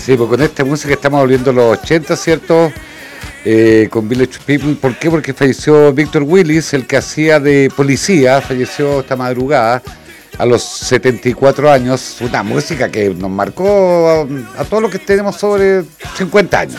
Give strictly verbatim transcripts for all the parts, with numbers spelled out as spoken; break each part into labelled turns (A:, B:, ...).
A: Sí, pues con esta música estamos volviendo a los ochenta, ¿cierto? Eh, con Village People. ¿Por qué? Porque falleció Víctor Willis, el que hacía de policía, falleció esta madrugada a los setenta y cuatro años. Una música que nos marcó a, a todos los que tenemos sobre cincuenta años.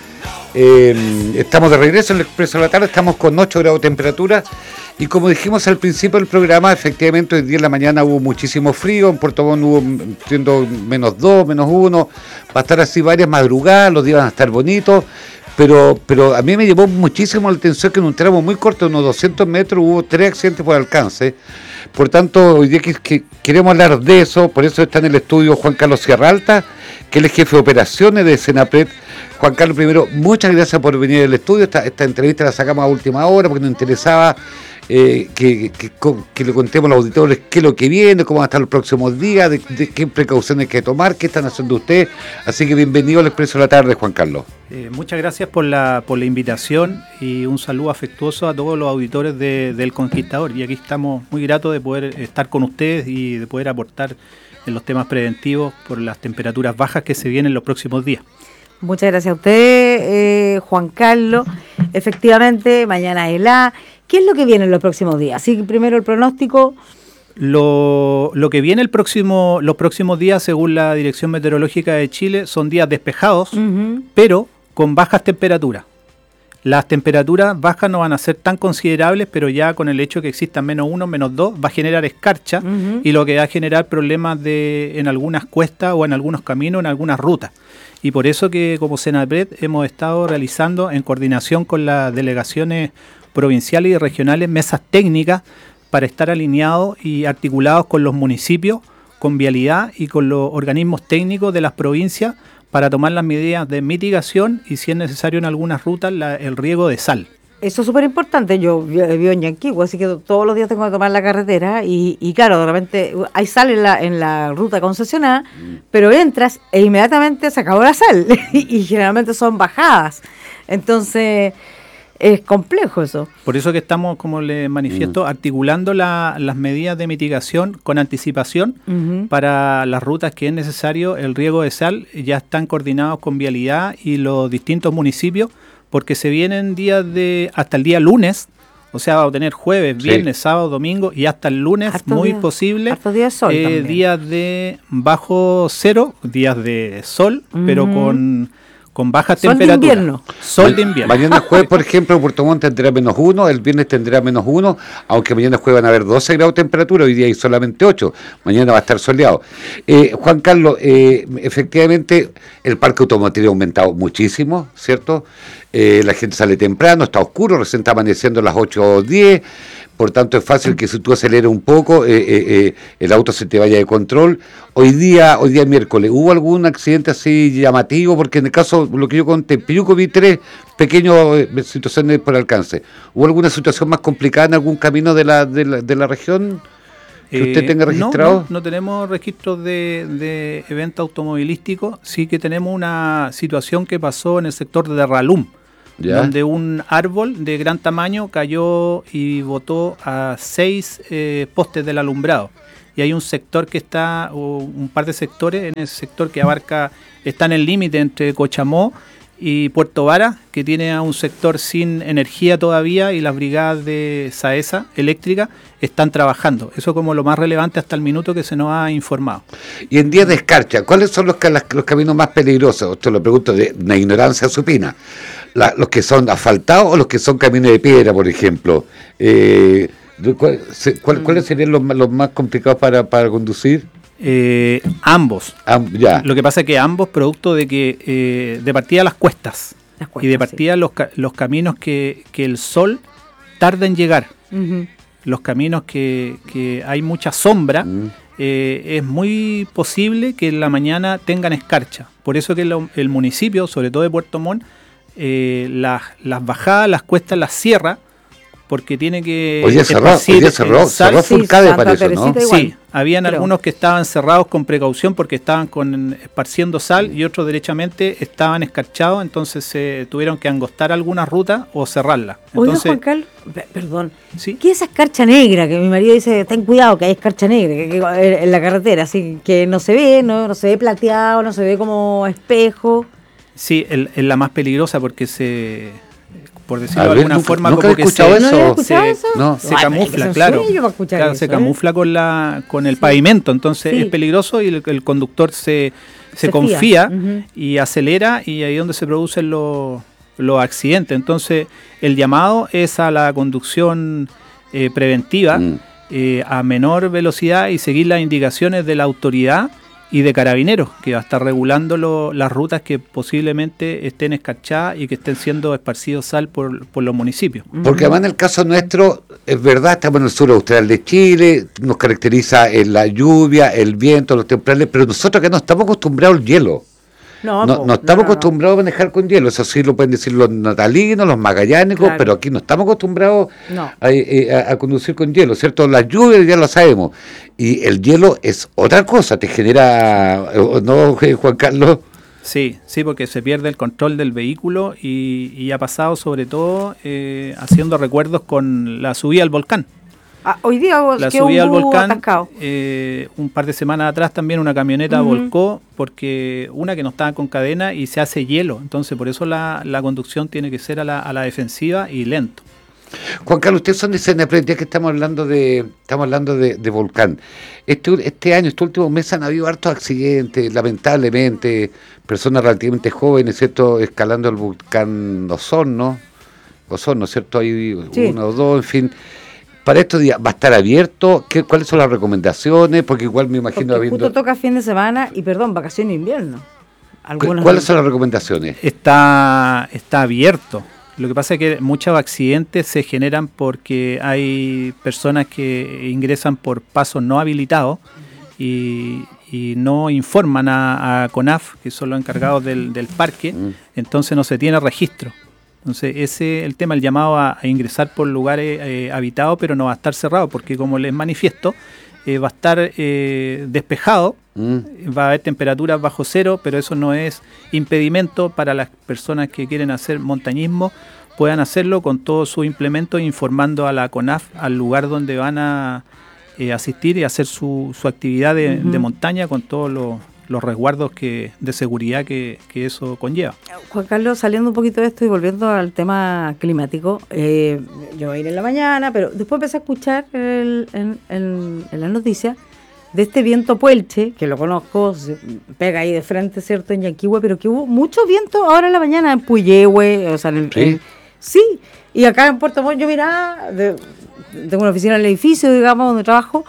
A: Eh, estamos de regreso en el Expreso de la Tarde, estamos con ocho grados de temperatura y como dijimos al principio del programa, efectivamente hoy día en la mañana hubo muchísimo frío, en Puerto Montt hubo siendo menos dos, menos uno, va a estar así varias madrugadas, los días van a estar bonitos, pero, pero a mí me llevó muchísimo la atención que en un tramo muy corto, unos doscientos metros, hubo tres accidentes por alcance. Por tanto, hoy día que, que queremos hablar de eso, por eso está en el estudio Juan Carlos Sierra Alta, que él es jefe de operaciones de Senapred. Juan Carlos, primero, muchas gracias por venir al estudio. Esta, esta entrevista la sacamos a última hora porque nos interesaba eh, que, que, que le contemos a los auditores qué es lo que viene, cómo van a estar los próximos días, de, de qué precauciones hay que tomar, qué están haciendo ustedes. Así que bienvenido al Expreso de la Tarde, Juan Carlos.
B: Eh, muchas gracias por la, por la invitación y un saludo afectuoso a todos los auditores de, del Conquistador. Y aquí estamos muy gratos de poder estar con ustedes y de poder aportar en los temas preventivos por las temperaturas bajas que se vienen los próximos días.
C: Muchas gracias a usted, eh, Juan Carlos. Efectivamente, mañana es la... ¿Qué es lo que viene en los próximos días? Así que primero el pronóstico.
B: Lo, lo que viene el próximo, los próximos días, según la Dirección Meteorológica de Chile, son días despejados, uh-huh. pero con bajas temperaturas. Las temperaturas bajas no van a ser tan considerables, pero ya con el hecho de que existan menos uno, menos dos, va a generar escarcha uh-huh. y lo que va a generar problemas de, en algunas cuestas o en algunos caminos, en algunas rutas. Y por eso que como Senapred hemos estado realizando en coordinación con las delegaciones provinciales y regionales mesas técnicas para estar alineados y articulados con los municipios, con vialidad y con los organismos técnicos de las provincias para tomar las medidas de mitigación y si es necesario en algunas rutas la, el riego de sal.
C: Eso es súper importante. Yo vivo en Yanquihue, así que todos los días tengo que tomar la carretera y, y claro, de repente hay sal en la, en la ruta concesionada, mm. pero entras e inmediatamente se acabó la sal y, y generalmente son bajadas. Entonces es complejo eso.
B: Por eso que estamos, como les manifiesto, mm. articulando la, las medidas de mitigación con anticipación uh-huh. para las rutas que es necesario el riego de sal. Ya están coordinados con vialidad y los distintos municipios, porque se vienen días de hasta el día lunes, o sea, va a tener jueves, viernes, sí. sábado, domingo y hasta el lunes, harto muy día, posible,
C: harto día de sol
B: eh, días de bajo cero, días de sol, mm. pero con, con baja
C: sol
B: temperatura.
C: De invierno.
B: Sol de invierno.
A: Mañana jueves, por ejemplo, Puerto Montt tendrá menos uno, el viernes tendrá menos uno, aunque mañana jueves van a haber doce grados de temperatura, hoy día hay solamente ocho, mañana va a estar soleado. Eh, Juan Carlos, eh, efectivamente, el parque automotriz ha aumentado muchísimo, ¿cierto? Eh, la gente sale temprano, está oscuro, recién está amaneciendo a las ocho o diez, por tanto es fácil que si tú aceleras un poco, eh, eh, eh, el auto se te vaya de control. Hoy día, hoy día miércoles, ¿hubo algún accidente así llamativo? Porque en el caso, lo que yo conté, en Peyuco vi tres pequeñas eh, situaciones por alcance. ¿Hubo alguna situación más complicada en algún camino de la, de la, de la región que eh, usted tenga registrado?
B: No, no, no tenemos registros de, de eventos automovilísticos, sí que tenemos una situación que pasó en el sector de Ralum, ¿ya? Donde un árbol de gran tamaño cayó y botó a seis eh, postes del alumbrado. Y hay un sector que está, o un par de sectores en ese sector que abarca, está en el límite entre Cochamó y Puerto Vara, que tiene a un sector sin energía todavía y las brigadas de SAESA eléctrica están trabajando. Eso como lo más relevante hasta el minuto que se nos ha informado.
A: Y en días de escarcha, ¿cuáles son los, los caminos más peligrosos? Esto lo pregunto de una ignorancia supina. La, ¿Los que son asfaltados o los que son caminos de piedra, por ejemplo? Eh, ¿cuál, cuál, ¿Cuáles serían los, los más complicados para, para conducir?
B: Eh, ambos.
A: Am, ya.
B: Lo que pasa es que ambos, producto de que eh, de partida las cuestas, las cuestas y de partida sí. los, los caminos que, que el sol tarda en llegar, uh-huh. los caminos que, que hay mucha sombra, uh-huh. eh, es muy posible que en la mañana tengan escarcha. Por eso que lo, el municipio, sobre todo de Puerto Montt, eh, las, las bajadas, las cuestas, las cierra porque tiene que
A: Hoy día cerró, hoy día cerró, cerró Fulcade,
C: Santa
A: parece, ¿no?
C: Teresita igual.
B: Sí, habían
C: Creo.
B: algunos que estaban cerrados con precaución porque estaban con esparciendo sal y otros derechamente estaban escarchados, entonces se eh, tuvieron que angostar algunas rutas o cerrarlas.
C: Oiga,
B: Entonces,
C: Juan Carlos, pe- perdón,
B: ¿sí?
C: ¿qué es esa escarcha negra? Que mi marido dice, ten cuidado, que hay escarcha negra que, que- en la carretera, así que no se ve, no, no se ve plateado, no se ve como espejo.
B: Sí, el- es la más peligrosa porque se, por decirlo
A: A
B: de
A: ver,
B: alguna
A: nunca-
B: forma,
A: nunca
B: como
A: he
B: que
A: escuchado
B: se,
A: eso.
C: ¿No había escuchado
B: se-
C: eso?
A: no.
B: se
C: Ay,
B: camufla,
C: pero
B: claro.
C: sueño para escuchar
B: Claro,
C: eso,
B: se
C: ¿eh?
B: camufla con la con el
C: Sí.
B: pavimento, entonces
C: Sí.
B: es peligroso y el, el conductor se, se,
C: Se
B: confía
C: fía. Ujú.
B: y acelera y ahí es donde se producen los, los accidentes. Entonces el llamado es a la conducción eh, preventiva,
A: Mm.
B: eh, a menor velocidad y seguir las indicaciones de la autoridad y de Carabineros, que va a estar regulando lo- las rutas que posiblemente estén escarchadas y que estén siendo esparcidos sal por, por los municipios.
A: Porque además en el caso nuestro, es verdad, estamos en el sur austral de Chile, nos caracteriza eh, la lluvia, el viento, los temporales, pero nosotros acá no estamos acostumbrados al hielo.
C: No,
A: No,
C: po,
A: no estamos
C: no, no.
A: acostumbrados a manejar con hielo, eso sí lo pueden decir los natalinos, los magallánicos,
C: Claro.
A: pero aquí no estamos acostumbrados
C: No.
A: a, eh, a- a conducir con hielo, ¿cierto? La lluvia ya lo sabemos, y el hielo es otra cosa, te genera, ¿o ¿no, eh, Juan Carlos?
B: Sí, sí, porque se pierde el control del vehículo y, y ha pasado sobre todo eh, haciendo recuerdos con la subida al volcán.
C: Ah, hoy día
B: La
C: quedó
B: subida al
C: un bus
B: volcán,
C: atascado.
B: eh, un par de semanas atrás también una camioneta
C: Ujú.
B: volcó porque una que no estaba con cadena y se hace hielo, entonces por eso la, la conducción tiene que ser a la, a la defensiva y lento.
A: Juan Carlos, ustedes son de Senapred, ya que estamos hablando de estamos hablando de, de volcán. Este, este año, estos últimos meses han habido hartos accidentes, lamentablemente, personas relativamente jóvenes, ¿cierto?, escalando el volcán Osorno, Osorno, ¿cierto? Hay
C: Sí.
A: uno o dos, en fin. Para estos días, ¿va a estar abierto? ¿Qué, ¿Cuáles son las recomendaciones? Porque igual me imagino
C: Porque
A: habiendo...
C: justo toca fin de semana y, perdón, vacaciones de invierno.
A: ¿Cu-
C: Algunas
A: ¿Cuáles son las recomendaciones?
B: Está, está abierto. Lo que pasa es que muchos accidentes se generan porque hay personas que ingresan por pasos no habilitados y, y no informan a, a CONAF, que son los encargados del, del parque,
A: Mm.
B: entonces no se tiene registro. Entonces ese es el tema, el llamado a, a ingresar por lugares eh, habitados, pero no va a estar cerrado, porque como les manifiesto, eh, va a estar eh, despejado,
A: Mm.
B: va a haber temperaturas bajo cero, pero eso no es impedimento para las personas que quieren hacer montañismo, puedan hacerlo con todos sus implementos, informando a la CONAF al lugar donde van a eh, asistir y hacer su, su actividad de,
C: Ujú.
B: de montaña con todos los, los resguardos que, de seguridad que, que eso conlleva.
C: Juan Carlos, saliendo un poquito de esto y volviendo al tema climático, eh, yo voy a ir en la mañana, pero después empecé a escuchar el- en, en, en las noticias de este viento puelche, que lo conozco, se pega ahí de frente, ¿cierto?, en Yanquihue, pero que hubo mucho viento ahora en la mañana en Puyehue, o sea, en el...
A: ¿Sí?
C: en- sí, y acá en Puerto Montt yo miraba, de- tengo una oficina en el edificio, digamos, donde trabajo,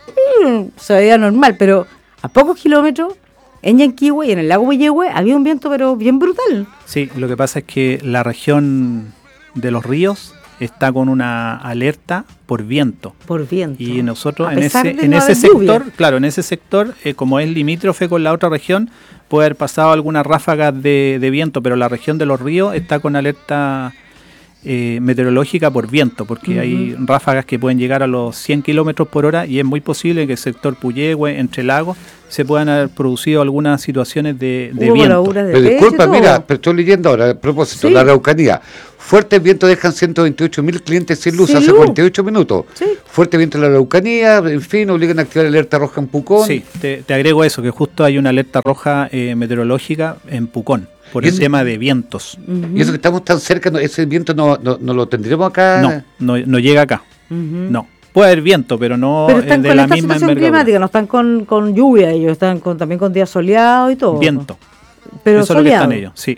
C: y se veía normal, pero a pocos kilómetros, en Yanquihue y en el lago Puyehue, había un viento pero bien brutal.
B: Sí, lo que pasa es que la región de los ríos está con una alerta por viento.
C: Por viento.
B: Y nosotros
C: A
B: en
C: pesar
B: ese,
C: de
B: en
C: no
B: ese
C: haber lluvia.
B: sector, claro, en ese sector, eh, como es limítrofe con la otra región, puede haber pasado algunas ráfagas de, de viento, pero la región de los ríos está con alerta eh, meteorológica por viento, porque
C: Ujú.
B: hay ráfagas que pueden llegar a los cien kilómetros por hora y es muy posible que el sector Puyehue, Entre Lagos, se puedan haber producido algunas situaciones de, de
C: Hubo
B: viento.
C: voladuras de
A: Pero
C: pecho y
A: disculpa,
C: todo.
A: mira, pero estoy leyendo ahora, a propósito,
C: Sí.
A: la Araucanía. Fuertes vientos dejan ciento veintiocho mil clientes sin luz
C: Sin
A: hace
C: luz.
A: cuarenta y ocho minutos.
C: Sí.
A: Fuerte viento en la Araucanía, en fin, obligan a activar alerta roja en Pucón.
B: Sí, te, te agrego eso, que justo hay una alerta roja eh, meteorológica en Pucón, por
A: ¿Y
B: el
A: eso?
B: tema de vientos.
C: Ujú.
A: Y eso que estamos tan cerca, no- ese viento no, no, no lo tendremos acá.
B: No, no, no llega acá.
C: Ujú.
B: No. Puede haber viento, pero no
C: Pero
B: eh,
C: están
B: de
C: con
B: la
C: esta
B: misma
C: situación
B: envergadura.
C: climática, no están con, con lluvia, ellos están con, también con días soleados y todo.
B: Viento.
C: Pero
B: Eso es lo que
C: soleado.
B: están ellos, sí.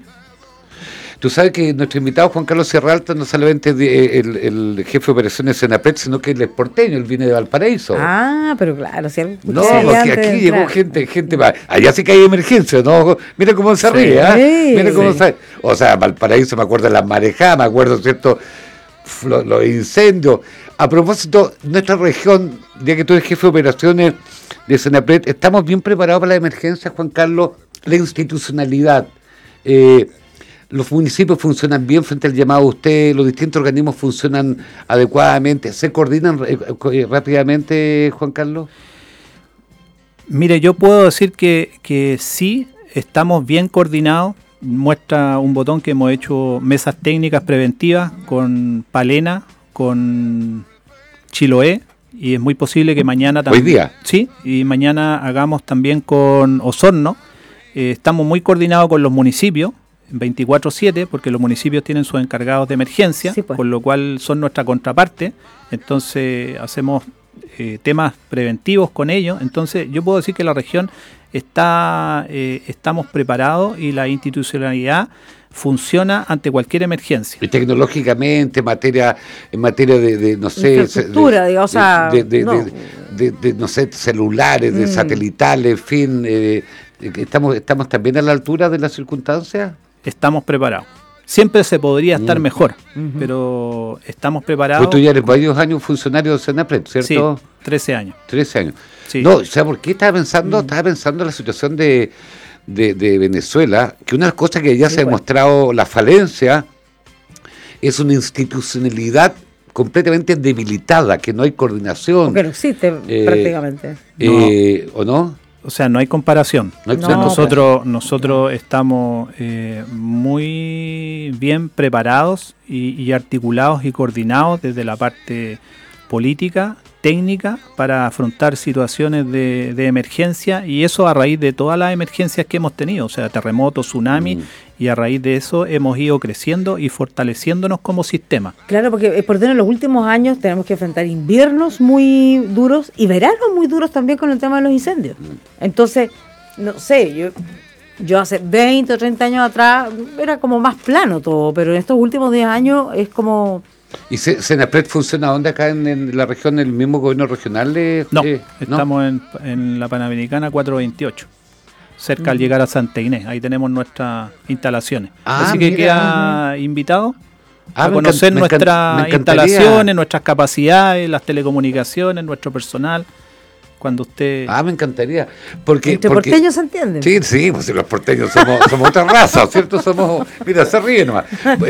A: Tú sabes que nuestro invitado Juan Carlos Serralta no solamente es de- el, el jefe de operaciones de Senapred, sino que él es porteño, él viene de Valparaíso.
C: Ah, pero claro, si algo
A: No,
C: escuché
A: porque
C: antes de
A: aquí llegó
C: entrar.
A: gente, gente va. Allá sí que hay emergencia, ¿no? Mira cómo se
B: Sí.
A: ríe, ¿ah?
C: Sí.
A: Mira cómo
B: Sí.
A: se. O sea, Valparaíso, me acuerdo de las marejadas, me acuerdo, ¿cierto? F- Los, los incendios. A propósito, nuestra región, ya que tú eres jefe de operaciones de Senapred, ¿estamos bien preparados para la emergencia, Juan Carlos? La institucionalidad, eh, los municipios funcionan bien frente al llamado de usted, los distintos organismos funcionan adecuadamente, ¿se coordinan eh, eh, rápidamente, Juan Carlos?
B: Mire, yo puedo decir que, que sí, estamos bien coordinados. Muestra un botón que hemos hecho mesas técnicas preventivas con Palena, con Chiloé, y es muy posible que mañana también...
A: ¿Hoy día?
B: Sí, y mañana hagamos también con Osorno. Eh, estamos muy coordinados con los municipios, veinticuatro siete, porque los municipios tienen sus encargados de emergencia, sí, pues. Con lo cual son nuestra contraparte. Entonces hacemos eh, temas preventivos con ellos. Entonces yo puedo decir que la región está eh, estamos preparados y la institucionalidad funciona ante cualquier emergencia.
A: Y tecnológicamente, en materia, en materia de, de no sé,
C: infraestructura, de, digamos, o sea,
A: de, de,
C: no.
A: De, de, de, de, no sé, celulares, de mm. satelitales, en fin, eh, estamos, estamos también a la altura de las circunstancias.
B: Estamos preparados. Siempre se podría estar mm. mejor, uh-huh. pero estamos preparados.
A: Pues tú ya eres varios años funcionario de Senapred, ¿cierto?
B: Sí, trece años.
A: trece años.
B: Sí.
A: No, o sea, ¿por qué estaba pensando?
B: Mm.
A: Estaba pensando en la situación de, de, de Venezuela, que una de las cosas que ya sí, se ha bueno. demostrado la falencia es una institucionalidad completamente debilitada, que no hay coordinación.
C: Porque no existe eh, prácticamente.
A: Eh, no. ¿O no?
B: O sea, no hay comparación. No hay, o sea,
C: no,
B: nosotros pues. nosotros estamos eh, muy bien preparados y, y articulados y coordinados desde la parte política, técnica, para afrontar situaciones de, de emergencia, y eso a raíz de todas las emergencias que hemos tenido, o sea, terremotos, tsunami, mm. y a raíz de eso hemos ido creciendo y fortaleciéndonos como sistema.
C: Claro, porque por tener en los últimos años tenemos que enfrentar inviernos muy duros y veranos muy duros también con el tema de los incendios. Entonces, no sé, yo yo hace veinte o treinta años atrás era como más plano todo, pero en estos últimos diez años es como...
A: ¿Y Senapred funciona dónde acá en, en la región, el mismo gobierno regional? Eh,
B: no,
A: eh,
B: estamos ¿no? En, en la Panamericana cuatrocientos veintiocho, cerca mm. al llegar a Santa Inés. Ahí tenemos nuestras instalaciones. Ah, Así que mira, queda ah, invitado ah, a conocer encan- nuestras instalaciones, nuestras capacidades, las telecomunicaciones, nuestro personal. Cuando usted...
A: Ah, me encantaría. Porque,
C: ¿Entre
A: porque,
C: porteños se entienden?
A: Sí, sí, pues los porteños somos, somos otra raza, ¿cierto? Somos, mira, se ríe nomás.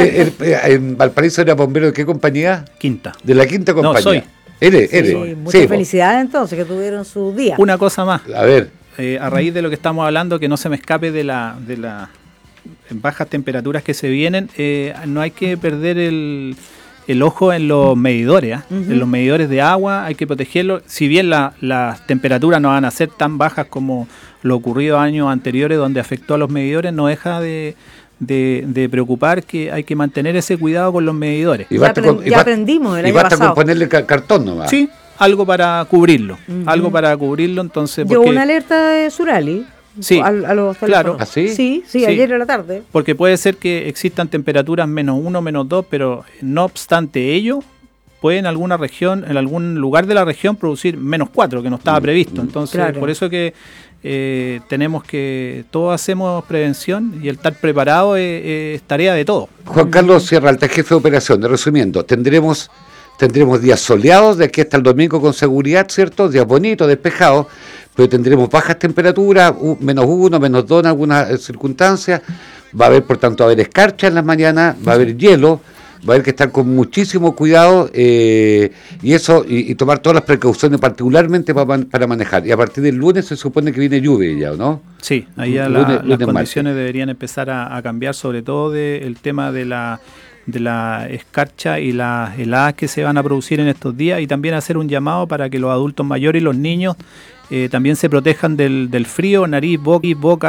A: En Valparaíso era bombero de qué compañía?
B: Quinta.
A: De la quinta compañía.
B: No, soy.
A: Eres,
C: sí,
A: eres.
C: Sí, muchas
A: sí,
C: felicidades entonces, que tuvieron su día.
B: Una cosa más.
A: A ver.
B: Eh, a raíz de lo que estamos hablando, que no se me escape de la... De la bajas temperaturas que se vienen, eh, no hay que perder el... el ojo en los medidores, ¿eh? Uh-huh. En los medidores de agua hay que protegerlos. Si bien la, las temperaturas no van a ser tan bajas como lo ocurrido años anteriores donde afectó a los medidores, no deja de, de, de preocupar que hay que mantener ese cuidado con los medidores.
C: Y ya, aprend- con, y ya aprendimos el
A: y
C: año
A: basta
C: pasado.
A: con ponerle ca- cartón nomás.
B: Sí, algo para cubrirlo, uh-huh. algo para cubrirlo. Entonces,
C: llegó una alerta de Surali.
B: Sí,
C: a, a los
B: claro.
A: ¿Ah, sí?
C: Sí, sí, sí, ayer a la tarde.
B: Porque puede ser que existan temperaturas menos uno, menos dos, pero no obstante ello, puede en alguna región, en algún lugar de la región producir menos cuatro, que no estaba previsto. Entonces, claro. Por eso que eh, tenemos que, todos hacemos prevención y el estar preparado es, es tarea de todos.
A: Juan Carlos Sierra Alta, jefe de operaciones, resumiendo, tendremos... Tendremos días soleados de aquí hasta el domingo con seguridad, ¿cierto? Días bonitos, despejados, pero tendremos bajas temperaturas, uh, menos uno, menos dos en algunas eh, circunstancias. Va a haber, por tanto, va a haber escarcha en las mañanas, va a haber hielo, va a haber que estar con muchísimo cuidado eh, y eso y, y tomar todas las precauciones, particularmente para, para manejar. Y a partir del lunes se supone que viene lluvia ya, ¿no?
B: Sí, ahí ya la, lunes, las lunes condiciones martes. Deberían empezar a, a cambiar, sobre todo de, el tema de la... de la escarcha y las heladas que se van a producir en estos días, y también hacer un llamado para que los adultos mayores y los niños eh, también se protejan del, del frío, nariz, boca, boca